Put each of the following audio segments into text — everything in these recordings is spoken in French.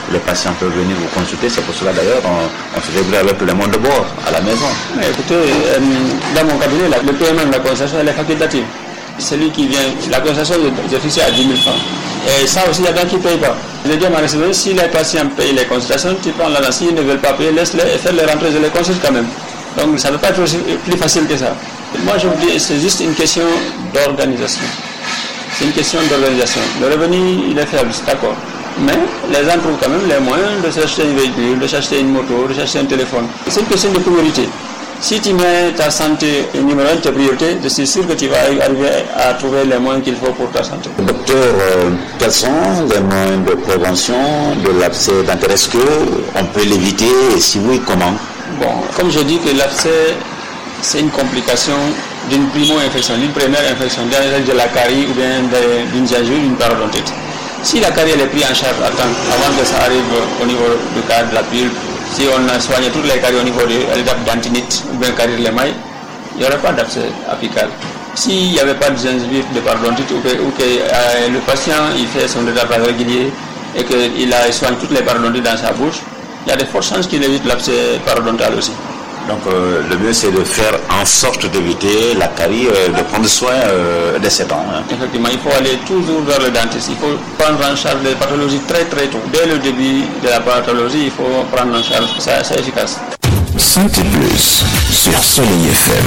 les patients peuvent venir vous consulter. C'est pour cela d'ailleurs on se débrouille avec le monde de bord à la maison. Écoutez, dans mon cabinet, le paiement de la consultation elle est facultative. Celui qui vient, la consultation est fixée à 10 000 francs. Et ça aussi, il y a des gens qui ne payent pas. Je dis à ma réception, si les patients payent les consultations, tu prends l'argent. S'ils ne veulent pas payer, laisse-les et fais-les rentrer, je les consulte quand même. Donc ça ne peut pas être aussi plus facile que ça. Moi je vous dis, c'est juste une question d'organisation. C'est une question d'organisation. Le revenu, il est faible, c'est d'accord. Mais les gens trouvent quand même les moyens de s'acheter un véhicule, de s'acheter une moto, de s'acheter un téléphone. C'est une question de priorité. Si tu mets ta santé numéro 1 de tes priorités, je suis sûr que tu vas arriver à trouver les moyens qu'il faut pour ta santé. Docteur, quels sont les moyens de prévention de l'abcès dentaire? Est-ce qu'on peut l'éviter et si oui, comment? Bon, comme je dis que l'abcès, c'est une complication d'une primo-infection, d'une première infection, de la carie ou bien d'une gingive, d'une parodontite. Si la carie est prise en charge à temps, avant que ça arrive au niveau du cas de la pulpe, si on a soigné toutes les caries au niveau de l'étape d'antinite ou bien carie de l'émail, il n'y aurait pas d'abcès apical. S'il n'y avait pas de gingive, de parodontite ou que le patient il fait son détartrage régulier et qu'il soigne toutes les parodontites dans sa bouche, il y a de fortes chances qu'il évite l'abcès parodontal aussi. Donc le mieux c'est de faire en sorte d'éviter la carie, de prendre soin de ses dents. Effectivement, il faut aller toujours vers le dentiste. Il faut prendre en charge les pathologies très très tôt. Dès le début de la pathologie, il faut prendre en charge. C'est efficace. Santé Plus sur Soleil FM.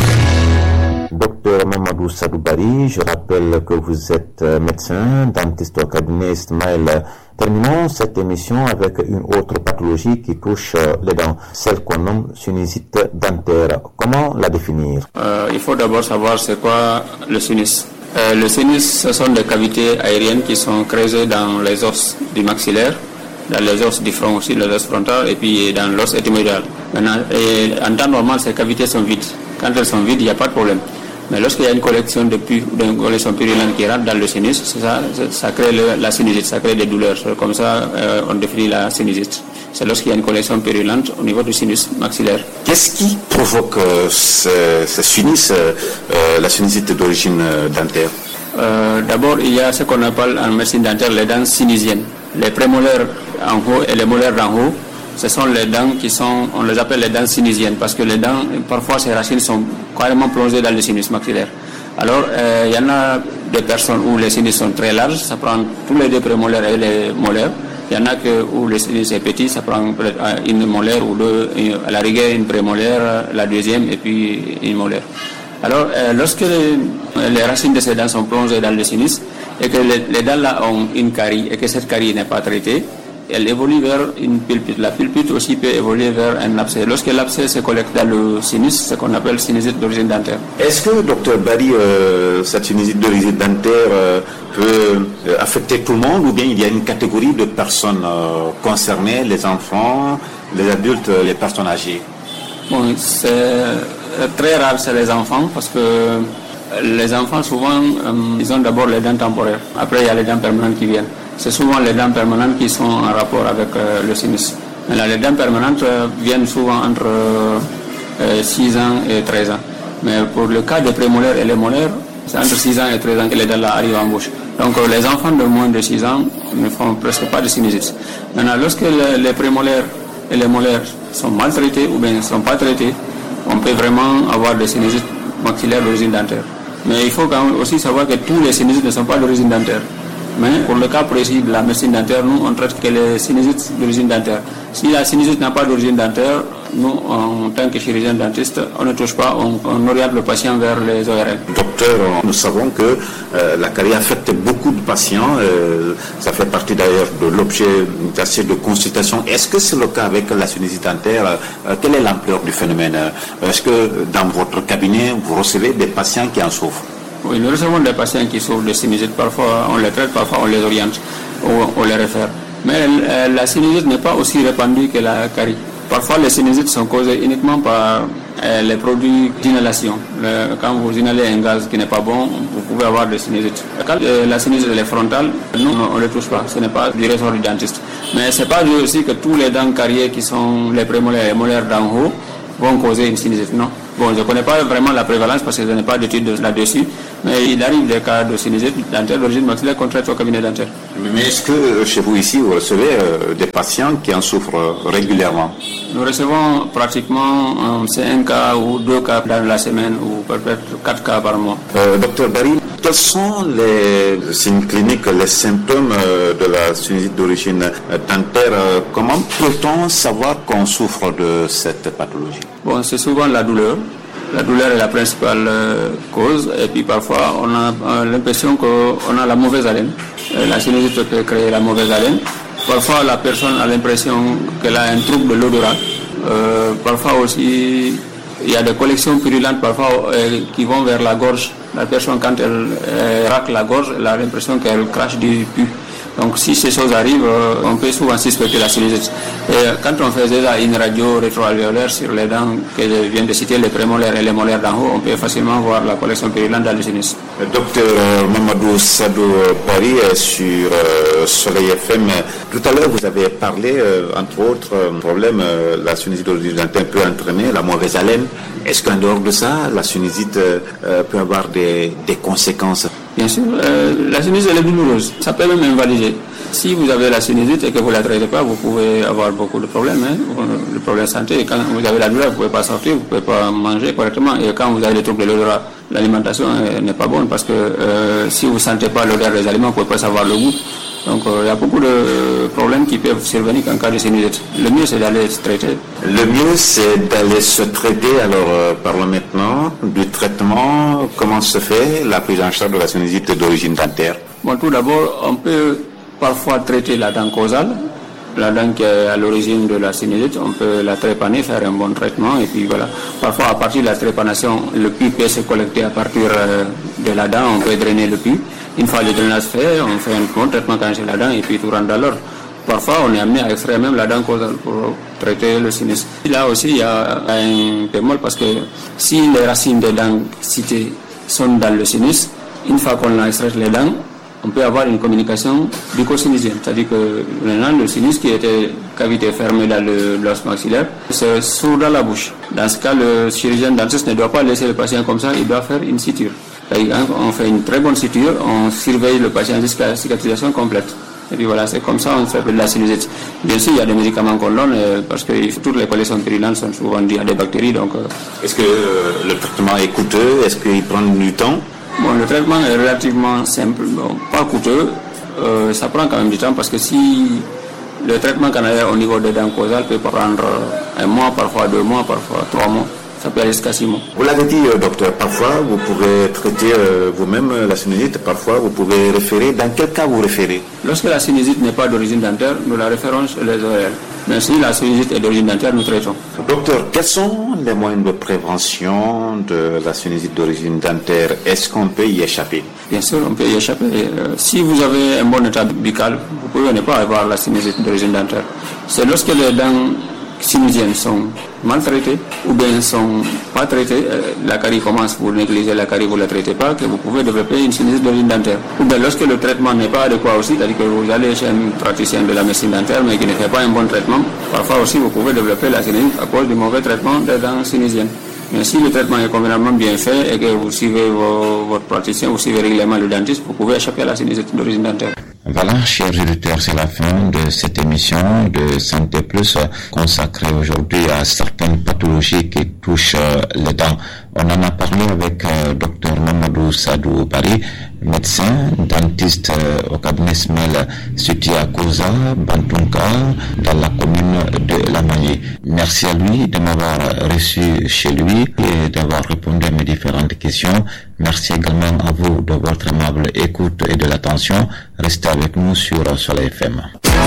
Docteur Mamadou Sadoubari, je rappelle que vous êtes médecin, dentiste au cabinet Ismaël. Terminons cette émission avec une autre pathologie qui touche les dents, celle qu'on nomme sinusite dentaire. Comment la définir? Il faut d'abord savoir c'est quoi le sinus. Le sinus, ce sont des cavités aériennes qui sont creusées dans les os du maxillaire, dans les os du front aussi, les os frontaux, et puis dans l'os éthymoïdal. Maintenant, en temps normal, ces cavités sont vides. Quand elles sont vides, il n'y a pas de problème. Mais lorsqu'il y a une collection de collection purulente qui rentre dans le sinus, ça crée la sinusite, ça crée des douleurs. Comme ça, on définit la sinusite. C'est lorsqu'il y a une collection purulente au niveau du sinus maxillaire. Qu'est-ce qui provoque ce sinus, la sinusite d'origine dentaire? D'abord, il y a ce qu'on appelle en médecine dentaire les dents sinusiennes. Les prémolaires en haut et les molaires d'en haut, ce sont les dents on les appelle les dents sinusiennes parce que les dents, parfois ces racines sont carrément plongées dans le sinus maxillaire. Alors, il y en a des personnes où les sinus sont très larges, ça prend tous les deux prémolaires et les molaires. Il y en a où le sinus est petit, ça prend peut-être une molaire ou deux, à la rigueur une prémolaire, la deuxième et puis une molaire. Alors, lorsque les racines de ces dents sont plongées dans le sinus et que les dents là ont une carie et que cette carie n'est pas traitée, elle évolue vers une pulpite. La pulpite aussi peut évoluer vers un abcès. Lorsque l'abcès se collecte dans le sinus, c'est ce qu'on appelle sinusite d'origine dentaire. Est-ce que, docteur Barry, cette sinusite d'origine dentaire peut affecter tout le monde ou bien il y a une catégorie de personnes concernées, les enfants, les adultes, les personnes âgées? Bon, c'est très rare, c'est les enfants parce que les enfants, souvent, ils ont d'abord les dents temporaires. Après, il y a les dents permanentes qui viennent. C'est souvent les dents permanentes qui sont en rapport avec le sinus. Maintenant, les dents permanentes viennent souvent entre 6 ans et 13 ans. Mais pour le cas des prémolaires et les molaires, c'est entre 6 ans et 13 ans que les dents là arrivent en bouche. Donc les enfants de moins de 6 ans ne font presque pas de sinusite. Maintenant, lorsque les prémolaires et les molaires sont mal traités ou bien ne sont pas traités, on peut vraiment avoir des sinusites maxillaires d'origine dentaire. Mais il faut quand même aussi savoir que tous les sinusites ne sont pas d'origine dentaire. Mais pour le cas précis de la médecine dentaire, nous on traite que les sinusites d'origine dentaire. Si la sinusite n'a pas d'origine dentaire, nous en tant que chirurgien dentiste, on ne touche pas, on oriente le patient vers les ORL. Docteur, nous savons que la carie affecte beaucoup de patients, ça fait partie d'ailleurs de l'objet de consultation. Est-ce que c'est le cas avec la sinusite dentaire? Quelle est l'ampleur du phénomène? Est-ce que dans votre cabinet, vous recevez des patients qui en souffrent? Oui, nous recevons des patients qui souffrent de sinusite. Parfois on les traite, parfois on les oriente ou on les réfère. Mais la sinusite n'est pas aussi répandue que la carie. Parfois les sinusites sont causées uniquement par les produits d'inhalation. Quand vous inhalez un gaz qui n'est pas bon, vous pouvez avoir des sinusites. Quand la sinusite est frontale, nous on ne le touche pas. Ce n'est pas du ressort du dentiste. Mais ce n'est pas dit aussi que tous les dents cariées qui sont les prémolaires et les molaires d'en haut vont causer une sinusite. Non. Bon, je ne connais pas vraiment la prévalence parce que je n'ai pas d'études là-dessus, mais il arrive des cas de sinusite dentaire d'origine maxillaire qu'on traite au cabinet dentaire. Mais est-ce que chez vous ici, vous recevez des patients qui en souffrent régulièrement? Nous recevons pratiquement c'est un cas ou 2 cas dans la semaine ou peut-être 4 cas par mois. Docteur Barry, quels sont les signes cliniques, les symptômes de la sinusite d'origine dentaire? Comment peut-on savoir qu'on souffre de cette pathologie? Bon, c'est souvent la douleur. La douleur est la principale cause et puis parfois on a l'impression qu'on a la mauvaise haleine. La sinusite peut créer la mauvaise haleine. Parfois la personne a l'impression qu'elle a un trouble de l'odorat. Parfois aussi il y a des collections purulentes parfois qui vont vers la gorge. La personne quand elle racle la gorge, elle a l'impression qu'elle crache du pus. Donc si ces choses arrivent, on peut souvent suspecter la sinusite. Et quand on fait déjà une radio rétroalvéolaire sur les dents que je viens de citer, les prémolaires et les molaires d'en haut, on peut facilement voir la collection purulente dans le sinus. Docteur Mamadou Sadou Barry sur Soleil FM. Tout à l'heure, vous avez parlé, entre autres problèmes, la sinusite d'origine dentaire peut entraîner la mauvaise haleine. Est-ce qu'en dehors de ça, la sinusite peut avoir des conséquences? Bien sûr, la sinusite elle est douloureuse. Ça peut même invalider. Si vous avez la sinusite et que vous ne la traitez pas, vous pouvez avoir beaucoup de problèmes. Le problème de santé, et quand vous avez la douleur, vous ne pouvez pas sortir, vous ne pouvez pas manger correctement. Et quand vous avez des troubles de l'odorat, l'alimentation n'est pas bonne parce que si vous ne sentez pas l'odeur des aliments, vous ne pouvez pas savoir le goût. Donc il y a beaucoup de problèmes qui peuvent survenir en cas de sinusite. Le mieux c'est d'aller se traiter. Le mieux c'est d'aller se traiter. Alors parlons maintenant du traitement. Comment se fait la prise en charge de la sinusite d'origine dentaire? Bon, tout d'abord, on peut parfois traiter la dent causale. La dent qui est à l'origine de la sinusite, on peut la trépaner, faire un bon traitement et puis voilà. Parfois à partir de la trépanation, le pus peut se collecter à partir de la dent, on peut drainer le pus. Une fois le drainage fait, on fait un bon traitement quand c'est la dent et puis tout rentre dans l'ordre. Parfois on est amené à extraire même la dent causale pour traiter le sinus. Là aussi il y a un bémol parce que si les racines des dents citées sont dans le sinus, une fois qu'on a extrait les dents, on peut avoir une communication bucco-sinusienne, c'est-à-dire que maintenant le sinus qui était cavité fermée dans l'os maxillaire se s'ouvre dans la bouche. Dans ce cas, le chirurgien dentiste ne doit pas laisser le patient comme ça, il doit faire une suture. On fait une très bonne suture, on surveille le patient jusqu'à la cicatrisation complète. Et puis voilà, c'est comme ça on fait de la sinusite. Bien sûr, il y a des médicaments qu'on donne parce que toutes les collections purulentes sont souvent dues à des bactéries. Donc, est-ce que le traitement est coûteux? Est-ce qu'il prend du temps? Bon, le traitement est relativement simple, bon, pas coûteux. Ça prend quand même du temps parce que si le traitement canalaire au niveau des dents causales peut prendre 1 mois, parfois 2 mois, parfois 3 mois. Ça peut aller jusqu'à 6 mois. Vous l'avez dit, docteur, parfois vous pouvez traiter vous-même la sinusite, parfois vous pouvez référer. Dans quel cas vous référez? Lorsque la sinusite n'est pas d'origine dentaire, nous la référons chez les ORL. Mais si la sinusite est d'origine dentaire, nous traitons. Docteur, quels sont les moyens de prévention de la sinusite d'origine dentaire? Est-ce qu'on peut y échapper? Bien sûr, on peut y échapper. Si vous avez un bon état buccal, vous pouvez ne pas avoir la sinusite d'origine dentaire. C'est lorsque les dents sinusiennes sont maltraitées ou bien sont pas traitées, la carie commence, vous négligez la carie, vous ne la traitez pas, que vous pouvez développer une sinusite d'origine dentaire. Ou bien lorsque le traitement n'est pas adéquat aussi, c'est-à-dire que vous allez chez un praticien de la médecine dentaire mais qui ne fait pas un bon traitement, parfois aussi vous pouvez développer la sinusite à cause du mauvais traitement des dents sinusiennes. Mais si le traitement est convenablement bien fait et que vous suivez votre praticien, vous suivez régulièrement le dentiste, vous pouvez échapper à la sinusite d'origine dentaire. Voilà, chers auditeurs, c'est la fin de cette émission de Santé Plus consacrée aujourd'hui à certaines pathologies qui touchent les dents. On en a parlé avec Dr Mamadou Sadou Barry, médecin, dentiste au cabinet Smel situé à Koza, Bantunka, dans la commune de Lamani. Merci à lui de m'avoir reçu chez lui et d'avoir répondu à mes différentes questions. Merci également à vous de votre aimable écoute et de l'attention. Restez avec nous sur Soleil FM.